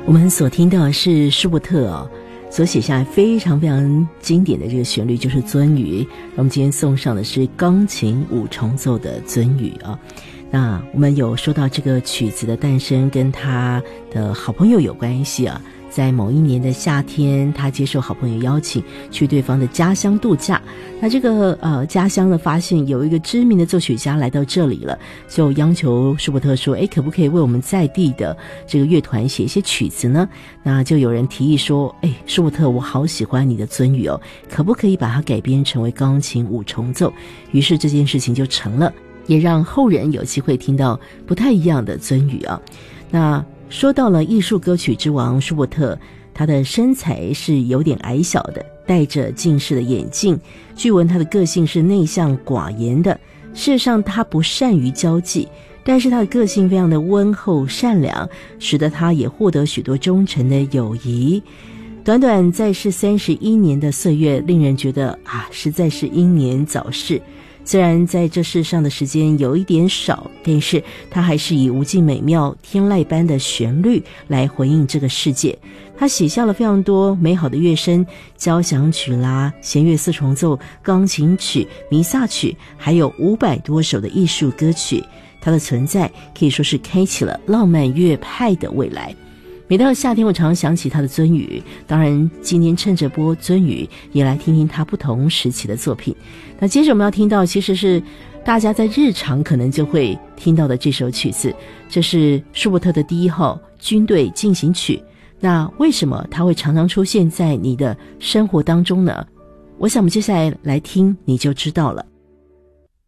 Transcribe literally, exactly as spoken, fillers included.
我们所听到的是舒伯特哦所写下非常非常经典的这个旋律，就是鳟鱼。我们今天送上的是钢琴五重奏的鳟鱼啊。那我们有说到这个曲子的诞生跟他的好朋友有关系啊。在某一年的夏天，他接受好朋友邀请去对方的家乡度假。那这个呃家乡呢，发现有一个知名的作曲家来到这里了，就央求舒伯特说：“哎，可不可以为我们在地的这个乐团写一些曲子呢？”那就有人提议说：“哎，舒伯特，我好喜欢你的鳟鱼哦，可不可以把它改编成为钢琴五重奏？”于是这件事情就成了，也让后人有机会听到不太一样的鳟鱼啊。那说到了艺术歌曲之王舒伯特，他的身材是有点矮小的，戴着近视的眼镜。据闻他的个性是内向寡言的，事实上他不善于交际，但是他的个性非常的温厚善良，使得他也获得许多忠诚的友谊。短短在世三十一年的岁月，令人觉得啊，实在是英年早逝。虽然在这世上的时间有一点少，但是他还是以无尽美妙天籁般的旋律来回应这个世界。他写下了非常多美好的乐声，交响曲啦、弦乐四重奏、钢琴曲、弥撒曲，还有五百多首的艺术歌曲。他的存在可以说是开启了浪漫乐派的未来。每到夏天，我常常想起他的鳟鱼。当然今天趁着播鳟鱼，也来听听他不同时期的作品。那接着我们要听到，其实是大家在日常可能就会听到的这首曲子，这是舒伯特的第一号军队进行曲。那为什么它会常常出现在你的生活当中呢？我想我们接下来来听你就知道了。